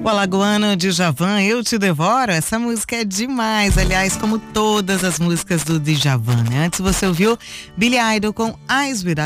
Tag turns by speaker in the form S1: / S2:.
S1: O alagoano Djavan, Eu Te Devoro, essa música é demais, aliás, como todas as músicas do Djavan, né? Antes você ouviu Billy Idol com Eyes Without